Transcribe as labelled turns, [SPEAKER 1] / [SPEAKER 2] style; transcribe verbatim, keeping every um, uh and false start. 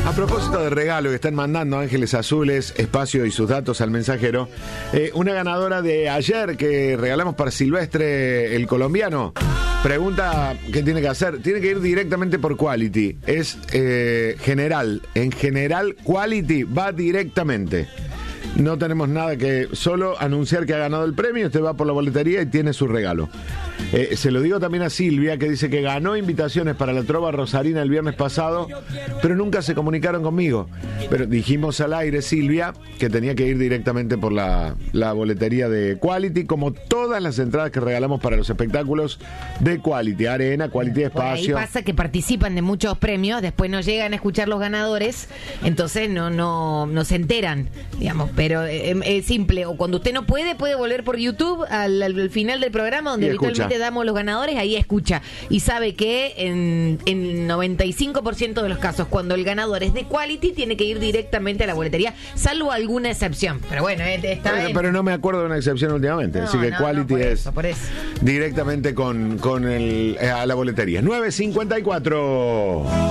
[SPEAKER 1] A propósito de regalo que están mandando Ángeles Azules, Espacio y sus datos al mensajero, eh, una ganadora de ayer que regalamos para Silvestre, el colombiano, pregunta qué tiene que hacer. Tiene que ir directamente por Quality. Es eh, general. En general, Quality va directamente. No tenemos nada que... Solo anunciar que ha ganado el premio. Usted va por la boletería y tiene su regalo. Eh, se lo digo también a Silvia, que dice que ganó invitaciones para la Trova Rosarina el viernes pasado, pero nunca se comunicaron conmigo. Pero dijimos al aire, Silvia, que tenía que ir directamente por la, la boletería de Quality, como todas las entradas que regalamos para los espectáculos de Quality. Arena, Quality Espacio.
[SPEAKER 2] Ahí pasa que participan de muchos premios, después no llegan a escuchar los ganadores, entonces no, no, no se enteran, digamos. Pero es, es simple, o cuando usted no puede, puede volver por YouTube al, al final del programa, donde habitualmente damos los ganadores, ahí escucha. Y sabe que en el noventa y cinco por ciento de los casos, cuando el ganador es de Quality, tiene que ir directamente a la boletería, salvo alguna excepción. Pero bueno, está
[SPEAKER 1] pero, pero no me acuerdo de una excepción últimamente, no, así que no, Quality no, por es eso, por eso. Directamente con, con el, a la boletería. nueve cincuenta y cuatro